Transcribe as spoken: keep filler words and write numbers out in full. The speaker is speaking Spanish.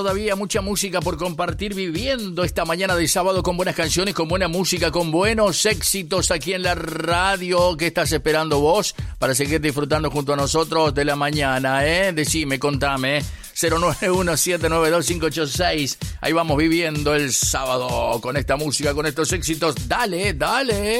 Todavía mucha música por compartir, viviendo esta mañana de sábado con buenas canciones, con buena música, con buenos éxitos aquí en la radio. ¿Qué estás esperando vos para seguir disfrutando junto a nosotros de la mañana? ¿eh? Decime, contame. ¿eh? cero nueve uno siete nueve dos cinco ocho seis. Ahí vamos viviendo el sábado con esta música, con estos éxitos. Dale, dale.